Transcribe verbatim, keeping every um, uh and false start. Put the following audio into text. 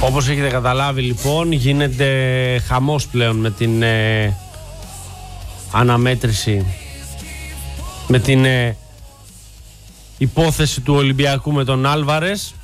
Όπως έχετε καταλάβει λοιπόν, γίνεται χαμός πλέον με την ε, αναμέτρηση, με την ε, υπόθεση του Ολυμπιακού με τον Άλβαρες.